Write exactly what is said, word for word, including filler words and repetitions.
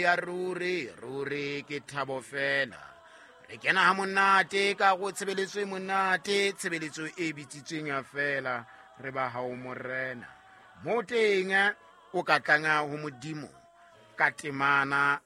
ya ruri ruri ke thabo fela re kena ha monate ka go tshebeletso e monate tshebeletso e bitsitsweng ya fela re ba hao morena mo teng o ka tlanga ho modimo ka temana